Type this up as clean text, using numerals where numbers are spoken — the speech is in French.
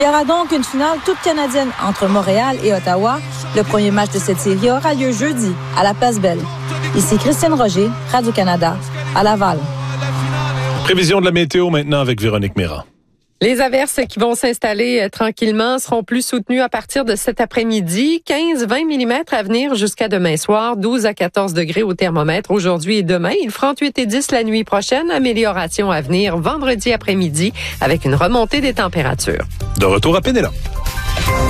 Il y aura donc une finale toute canadienne entre Montréal et Ottawa. Le premier match de cette série aura lieu jeudi à la Place Belle. Ici Christiane Roger, Radio-Canada, à Laval. Prévision de la météo maintenant avec Véronique Méran. Les averses qui vont s'installer tranquillement seront plus soutenues à partir de cet après-midi. 15-20 mm à venir jusqu'à demain soir. 12 à 14 degrés au thermomètre aujourd'hui et demain. Il fera entre 8 et 10 la nuit prochaine. Amélioration à venir vendredi après-midi avec une remontée des températures. De retour à Pénélope.